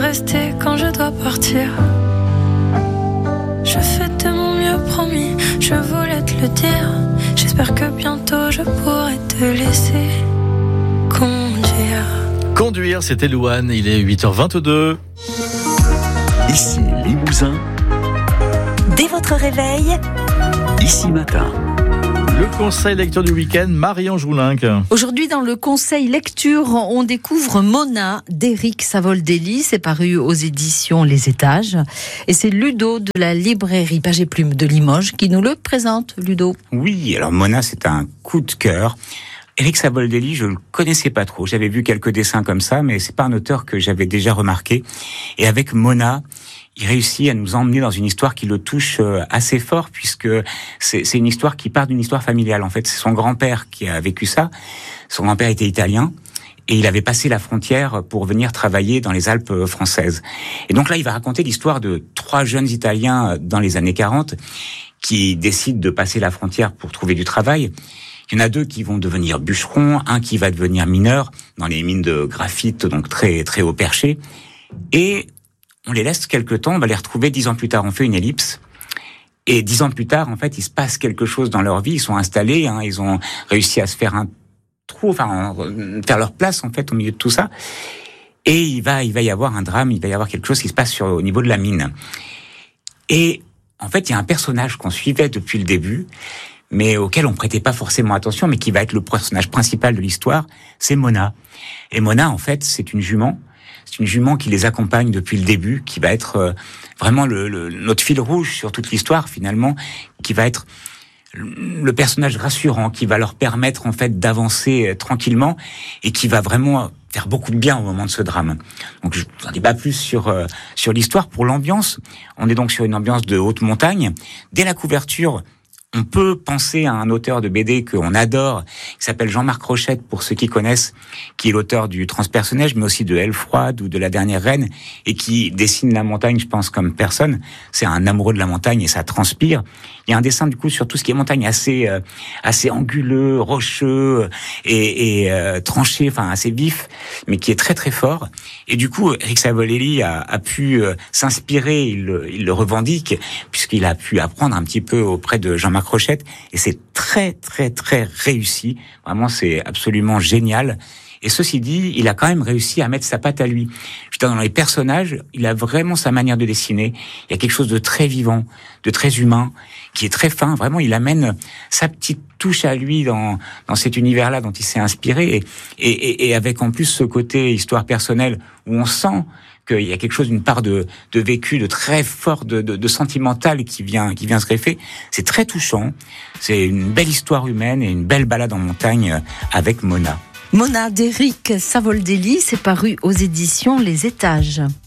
rester quand je dois partir. Je fais de mon mieux, promis, je voulais te le dire. J'espère que bientôt je pourrai te laisser conduire. Conduire, c'était Louane, il est 8h22. Ici Limousin. Dès votre réveil, Ici Matin. Le conseil lecture du week-end, Marion Joulinck. Aujourd'hui, dans le conseil lecture, on découvre Mona d'Éric Savoldelli. C'est paru aux éditions Les Étages. Et c'est Ludo de la librairie Page et Plume de Limoges qui nous le présente, Ludo. Oui, alors Mona, c'est un coup de cœur. Éric Savoldelli, je le connaissais pas trop. J'avais vu quelques dessins comme ça, mais c'est pas un auteur que j'avais déjà remarqué. Et avec Mona, il réussit à nous emmener dans une histoire qui le touche assez fort, puisque c'est une histoire qui part d'une histoire familiale. En fait, c'est son grand-père qui a vécu ça. Son grand-père était italien et il avait passé la frontière pour venir travailler dans les Alpes françaises. Et donc là, il va raconter l'histoire de 3 jeunes Italiens dans les années 40 qui décident de passer la frontière pour trouver du travail. Il y en a 2 qui vont devenir bûcherons, un qui va devenir mineur dans les mines de graphite, donc très très haut perché. Et on les laisse quelques temps, on va les retrouver 10 ans plus tard. On fait une ellipse. Et 10 ans plus tard, en fait, il se passe quelque chose dans leur vie. Ils sont installés, ils ont réussi à se faire un trou, faire leur place, en fait, au milieu de tout ça. Et il va y avoir un drame, il va y avoir quelque chose qui se passe au niveau de la mine. Et, en fait, il y a un personnage qu'on suivait depuis le début, mais auquel on prêtait pas forcément attention, mais qui va être le personnage principal de l'histoire, c'est Mona. Et Mona, en fait, c'est une jument. C'est une jument qui les accompagne depuis le début, qui va être vraiment notre fil rouge sur toute l'histoire, finalement, qui va être le personnage rassurant, qui va leur permettre, en fait, d'avancer tranquillement et qui va vraiment faire beaucoup de bien au moment de ce drame. Donc, je n'en dis pas plus sur l'histoire. Pour l'ambiance, on est donc sur une ambiance de haute montagne. Dès la couverture, on peut penser à un auteur de BD qu'on adore, qui s'appelle Jean-Marc Rochette, pour ceux qui connaissent, qui est l'auteur du Transpersonnage, mais aussi de Aile froide ou de La dernière reine, et qui dessine la montagne, je pense, comme personne. C'est un amoureux de la montagne et ça transpire. Il y a un dessin, du coup, sur tout ce qui est montagne assez anguleux, rocheux et tranché, assez vif, mais qui est très très fort. Et du coup, Éric Savoldelli a pu s'inspirer, il le revendique, puisqu'il a pu apprendre un petit peu auprès de Jean-Marc Rochette, et c'est très très très réussi. Vraiment, c'est absolument génial. Et ceci dit, il a quand même réussi à mettre sa patte à lui. Je veux dire, dans les personnages, il a vraiment sa manière de dessiner. Il y a quelque chose de très vivant, de très humain, qui est très fin. Vraiment, il amène sa petite touche à lui dans cet univers-là dont il s'est inspiré, et avec en plus ce côté histoire personnelle où on sent qu'il y a quelque chose, une part de vécu, de très fort, de sentimental qui vient se greffer. C'est très touchant. C'est une belle histoire humaine et une belle balade en montagne avec Mona. Mona d'Éric Savoldelli, c'est paru aux éditions Les Étages.